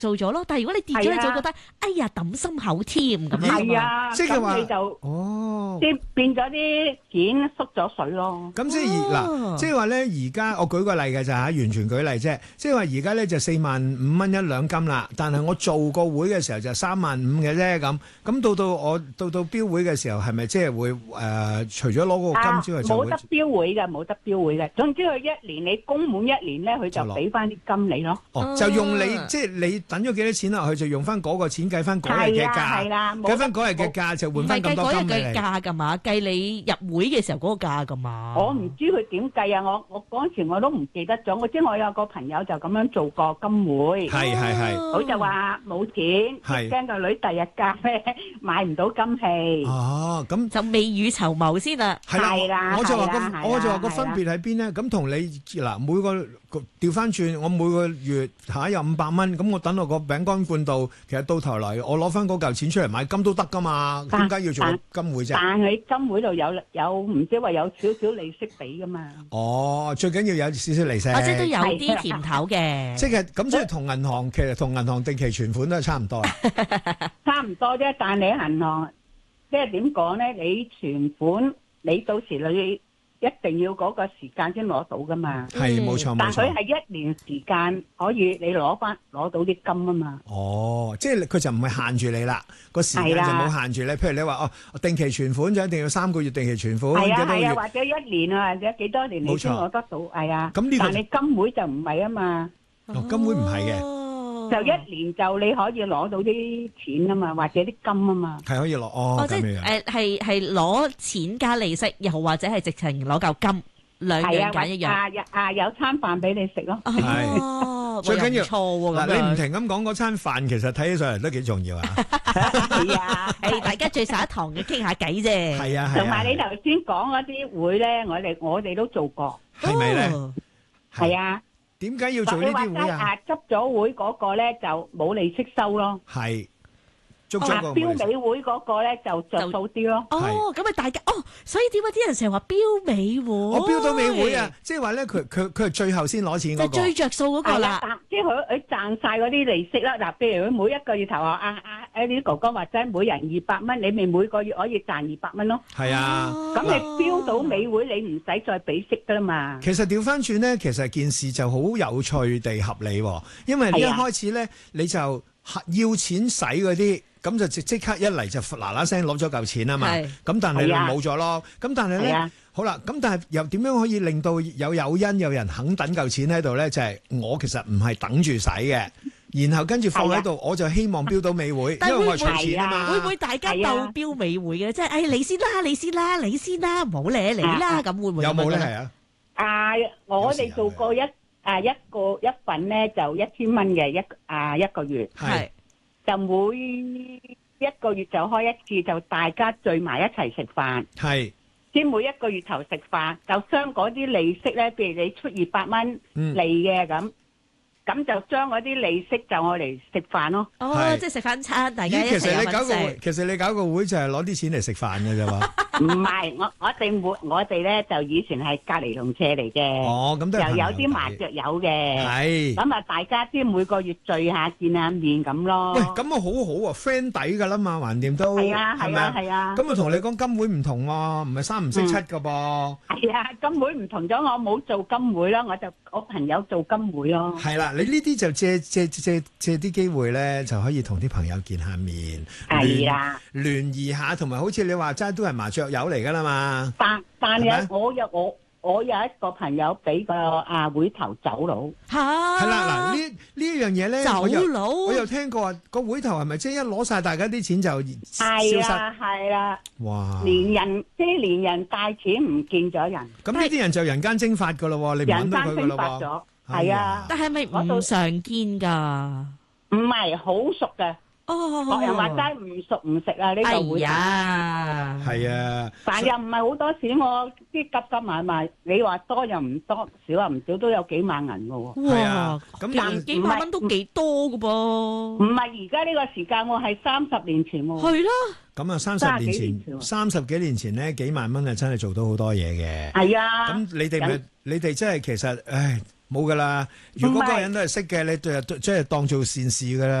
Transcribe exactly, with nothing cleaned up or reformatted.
做咗咯。但係如果你跌咗，你就覺得哎呀揼心口添咁樣。 係啊， 即係話咁你就哦， 即係變咗啲錢縮咗水咯。 咁即係而嗱，即係話咧，而家我舉個例嘅就係完全舉例啫。即係話而家咧就四萬五蚊一兩金啦，但係我做個會嘅時候就三萬五嘅啫咁。咁到到我到到標會嘅時候，係咪即係會誒、呃？除咗攞嗰個金之外，就冇得標會嘅，冇得標會嘅。總之佢一年你供滿一年咧，佢就俾翻啲金你咯。 哦，就用你即係你等咗幾多錢落去，就用翻嗰個錢計翻嗰日嘅價， 係啦， 計翻嗰日嘅價就換翻咁多金俾你。 唔係計嗰日嘅價㗎嘛，計你入會嘅時候嗰個價㗎嘛。 我唔知佢點計啊！我我嗰陣時我都唔記得咗。我知我有個朋友就咁樣做過金會， 係係係， 佢就話冇錢，驚個女第日嫁咧買唔到金器。 哦，咁就未雨綢繆先啦。 係啦， 我就話係啦個我就話個分別喺邊咧？咁同你嗱每個調翻轉，我每個月下有五百蚊，咁我等到個餅乾罐度，其實到頭嚟我攞翻嗰嚿錢出嚟買金都得噶嘛？點解要做金會啫？ 但係金會度有有唔知話有少少利息俾噶嘛？ 哦，最緊要有少少利息， 或者都有啲甜頭嘅。 即係咁，即係同銀行其實同銀行定期存款都係差唔多， 差唔多啫。但係你銀行即係點講咧？你存款你到時你一定要嗰個時間先攞到噶嘛？ 係冇錯冇錯。 但佢係一年時間可以你攞翻攞到啲金啊嘛。 哦，即係佢就唔係限住你啦，個時間就冇限住你。譬如你話哦，定期存款就一定要三個月定期存款， 係啊係啊，或者一年啊，或者幾多年你先攞得到，係啊。 咁呢個但係金會就唔係啊嘛。 哦，金會唔係嘅。 就一年就你可以攞到啲錢啊嘛，或者啲金啊嘛， 係可以攞哦。 即係誒係係攞錢加利息，又或者係直情攞嚿金，兩樣揀一樣。 啊啊有餐飯俾你食咯。 係最緊要錯喎。 嗱，你唔停咁講嗰餐飯，其實睇起上嚟都幾重要啊。 係啊， 係大家聚晒一堂嘅傾下偈啫。 係啊， 同埋你頭先講嗰啲會咧，我哋我哋都做過， 係咪咧？ 係啊。 點解要做呢啲會啊？ 執咗會嗰個咧就冇利息收咯。 係，捉咗個標美會嗰個咧就着數啲咯。 哦，咁啊大家哦，所以點解啲人成日話標美會？ 我標到美會啊，即係話咧，佢佢佢係最後先攞錢嗰個。 就最着數嗰個啦。 即係佢佢賺晒嗰啲利息啦。嗱，譬如佢每一個月頭啊啊啊誒啲哥哥或者每人二百蚊，你咪每個月可以賺二百蚊咯。 係啊。 咁你標到美會，你唔使再俾息噶啦嘛。 其實調翻轉咧，其實件事就好有趣地合理，因為一開始咧你就要錢使嗰啲，咁就即即刻一嚟就嗱嗱聲攞咗嚿錢啊嘛。咁但係你冇咗咯。咁但係咧，好啦，咁但係又點樣可以令到有誘因有人肯等嚿錢喺度咧？就係我其實唔係等住使嘅。然後跟住放喺度，我就希望標到美會，因為我係儲錢啊嘛。 會唔會大家鬥標美會嘅？即係誒，你先啦，你先啦，你先啦，唔好理你啦，咁會唔會？ 有冇咧？係啊。 啊，我哋做過一啊一個一份咧，就一千蚊嘅一啊一個月。 係。 就每一個月就開一次，就大家聚埋一齊食飯。 係。 先每一個月頭食飯，就將嗰啲利息咧，譬如你出二百蚊利嘅咁。咁就將嗰啲利息就我嚟食飯咯。 哦，即係食翻餐，大家一齊其實你搞個會，其實你搞個會就係攞啲錢嚟食飯嘅啫嘛。 唔係，我我哋每我哋咧就以前係隔離鄰舍嚟嘅。 哦，咁都係又有啲麻雀友嘅。 係。 咁啊，大家先每個月聚下見下面咁咯。 喂，咁啊好好啊 ，friend 底噶啦嘛，橫掂都係啊係啊係啊。 咁啊同你講金會唔同喎，唔係三唔識七噶噃。 係啊，金會唔同咗，我冇做金會啦，我就我朋友做金會咯。 係啦。你呢啲就借借借借啲機會咧，就可以同啲朋友見下面， 係啦， 聯誼下，同埋好似你話齋都係麻雀友嚟噶啦嘛。 但但係我有我我有一個朋友俾個啊會頭走佬嚇， 係啦嗱，呢呢一樣嘢咧， 走佬我又聽過個會頭係咪即係一攞晒大家啲錢就消失？ 係啊係啦， 哇！ 連人即係連人帶錢唔見咗人， 咁呢啲人就人間蒸發噶咯喎，你唔揾到佢噶咯喎。 人間蒸發咗。係啊， 但係咪唔常見㗎？ 唔係好熟嘅。 哦， 學人話齋唔熟唔食啊，呢哎個會呀， 係啊， 但又唔係好多錢喎，啲急急買買，你話多又唔多，少又唔少，都有幾萬銀嘅喎。 係啊哇， 咁幾幾萬蚊都幾多嘅噃。 唔係而家呢個時間喎，係三十年前喎。 係咯， 咁啊，三十年前，三十幾年前咧，幾萬蚊啊，真係做到好多嘢嘅。 係啊， 咁你哋咪，你哋真係其實，唉，冇噶啦。如果嗰個人都係識嘅，你就即係當做善事噶啦。